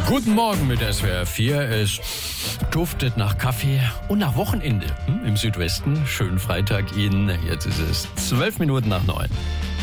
Guten Morgen mit SWR 4. Es duftet nach Kaffee und nach Wochenende im Südwesten. Schönen Freitag Ihnen. Jetzt ist es 12 Minuten nach 9.